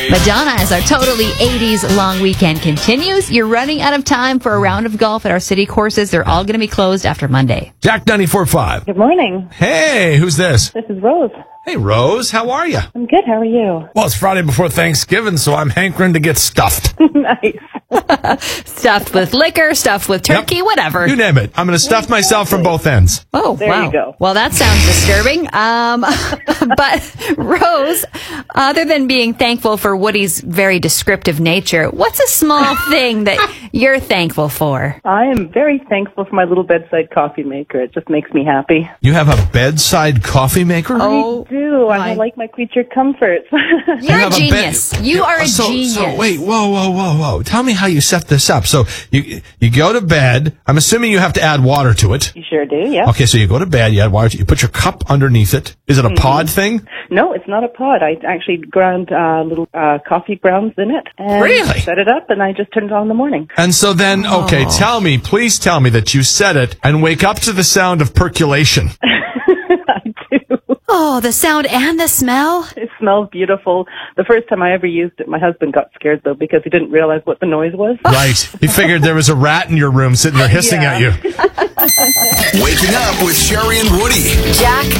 Madonna, as our totally 80s long weekend continues, you're running out of time for a round of golf at our city courses. They're all going to be closed after Monday. Jack 94.5. Good morning. Hey, who's this? This is Rose. Hey, Rose, how are you? I'm good. How are you? Well, it's Friday before Thanksgiving, so I'm hankering to get stuffed. Nice. Stuffed with liquor, stuffed with turkey, Yep. whatever. You name it. I'm going to stuff myself from both ends. Oh, There wow. you go. Well, that sounds disturbing. But Rose, other than being thankful for Woody's very descriptive nature, what's a small thing that you're thankful for? I am very thankful for my little bedside coffee maker. It just makes me happy. You have a bedside coffee maker? Oh, I do. I like my creature comforts. you're a have genius. You are a genius. So wait, whoa. Tell me how you set this up. So you go to bed. I'm assuming you have to add water to it. You sure do, yeah. Okay, so you go to bed, you add water to it, you put your cup underneath it. Is it a pod thing? No, it's not a pod. I actually ground little coffee grounds in it. And Really? set it up, and I just turn it on in the morning. And so then, okay, please tell me that you set it and wake up to the sound of percolation. I do. Oh, the sound and the smell? It smells beautiful. The first time I ever used it, my husband got scared, though, because he didn't realize what the noise was. Right. He figured there was a rat in your room sitting there hissing Yeah. at you. Waking up with Sherry and Woody. Jack